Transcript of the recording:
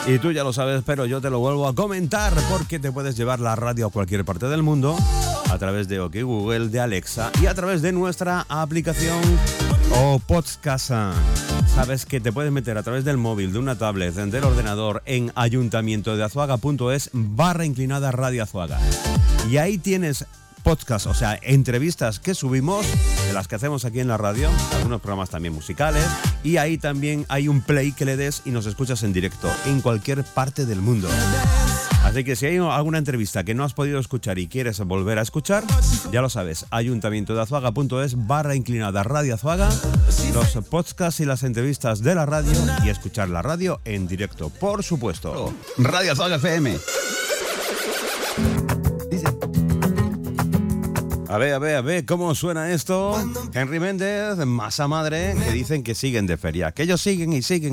Y tú ya lo sabes, pero yo te lo vuelvo a comentar porque te puedes llevar la radio a cualquier parte del mundo a través de OK Google, de Alexa y a través de nuestra aplicación o podcast. Sabes que te puedes meter a través del móvil, de una tablet, del ordenador en ayuntamientodeazuaga.es/inclinada Radio Azuaga. Y ahí tienes podcast, o sea, entrevistas que subimos, de las que hacemos aquí en la radio, algunos programas también musicales, y ahí también hay un play que le des y nos escuchas en directo, en cualquier parte del mundo. Así que si hay alguna entrevista que no has podido escuchar y quieres volver a escuchar, ya lo sabes, ayuntamientodeazuaga.es/inclinada Radio Azuaga, los podcasts y las entrevistas de la radio y escuchar la radio en directo, por supuesto. Radio Azuaga FM. A ver, ¿cómo suena esto? Henry Méndez, Masa Madre, que dicen que siguen de feria, que ellos siguen y siguen